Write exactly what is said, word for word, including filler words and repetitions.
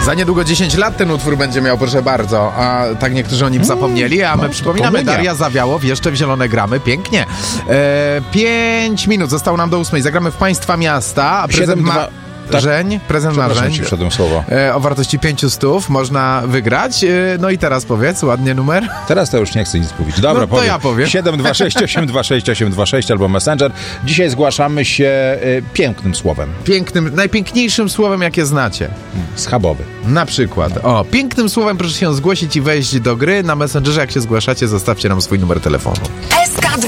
Za niedługo dziesięć lat ten utwór będzie miał, proszę bardzo. A tak niektórzy o nim zapomnieli, a my no, przypominamy, komunia. Daria Zawiałow, jeszcze w zielone gramy, pięknie. E, pięć minut zostało nam do ósmej, zagramy w Państwa Miasta, a prezent siedem, ma... dwa Tak. Żeń, prezent na Przepraszam Żeń. ci, wszedłem słowo. E, o wartości pięciu stów można wygrać. E, no i teraz powiedz, ładnie numer. Teraz to już nie chcę nic mówić. Dobra, No to powiem. ja powiem. siedem dwa sześć osiem dwa sześć osiem dwa sześć albo Messenger. Dzisiaj zgłaszamy się y, pięknym słowem. Pięknym, najpiękniejszym słowem, jakie znacie. Schabowy. Na przykład. O, pięknym słowem proszę się zgłosić i wejść do gry. Na Messengerze, jak się zgłaszacie, zostawcie nam swój numer telefonu. S K